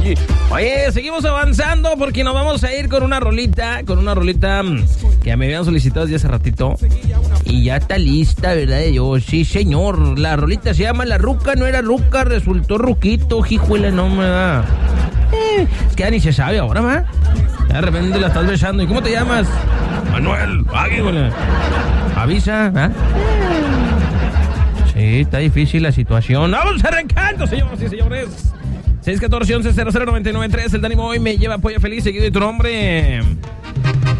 Oye, seguimos avanzando porque nos vamos a ir con una rolita que me habían solicitado desde hace ratito. Y ya está lista, ¿verdad? Yo, sí, señor. La rolita se llama La Ruca, no era ruca, resultó ruquito, hijuela, no me da. Es que ya ni se sabe ahora, ¿va? De repente la estás besando. ¿Y cómo te llamas? Manuel. Avisa, ¿ah? Sí, está difícil la situación. ¡Vamos arrancando, señoras y señores! 614-11-00-993. El Dani Boy me lleva Polla Feliz, seguido de tu nombre.